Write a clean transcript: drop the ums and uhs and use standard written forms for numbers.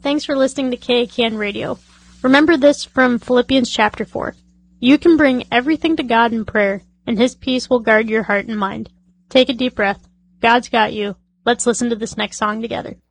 thanks for listening to KAKN Radio. Remember this from Philippians chapter 4. You can bring everything to God in prayer, and His peace will guard your heart and mind. Take a deep breath. God's got you. Let's listen to this next song together.